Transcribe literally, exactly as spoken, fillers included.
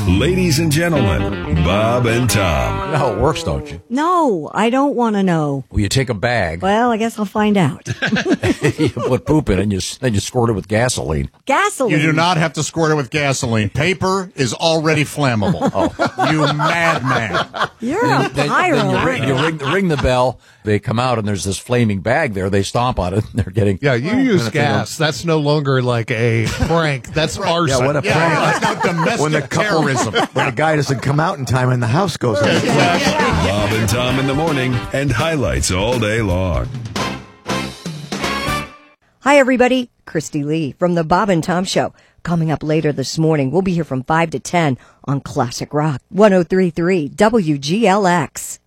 Ladies and gentlemen, Bob and Tom. You know how it works, don't you? No, I don't want to know. Well, you take a bag, Well, I guess I'll find out. you put poop in it, and you, then you squirt it with gasoline. Gasoline. You do not have to squirt it with gasoline. Paper is already flammable. Oh. You madman. You're a Then, pyro. then you, aren't ring, you ring, ring the bell. They come out, and there's this flaming bag there. They stomp on it, and they're getting... Yeah, you use gas. That's no longer like a prank. That's arson. Yeah, what a Yeah, prank. that's not domestic When the couple, terrorism. when the guy doesn't come out in time and the house goes up. Bob and Tom in the morning and highlights all day long. Hi, everybody. Christy Lee from the Bob and Tom Show. Coming up later this morning, we'll be here from five to ten on Classic Rock one oh three point three W G L X.